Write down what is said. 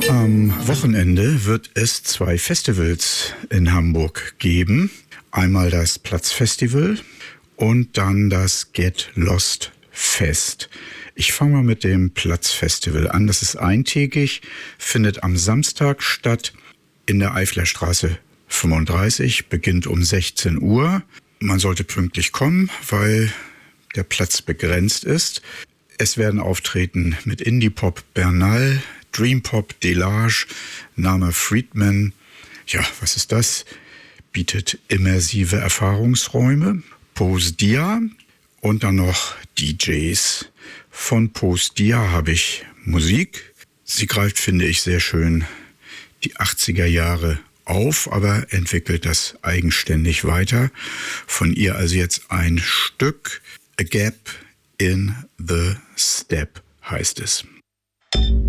Am Wochenende wird es 2 Festivals in Hamburg geben. Einmal das Platzfestival und dann das Get Lost Fest. Ich fange mal mit dem Platzfestival an. Das ist eintägig, findet am Samstag statt in der Eiflerstraße 35, beginnt um 16 Uhr. Man sollte pünktlich kommen, weil der Platz begrenzt ist. Es werden auftreten mit Indie-Pop Bernal, Dream-Pop Delage, Name Friedman. Ja, was ist das? Bietet immersive Erfahrungsräume. Post Dia und dann noch DJs. Von Post Dia habe ich Musik. Sie greift, finde ich, sehr schön die 80er Jahre auf, aber entwickelt das eigenständig weiter. Von ihr also jetzt ein Stück. A Gap in the Step heißt es.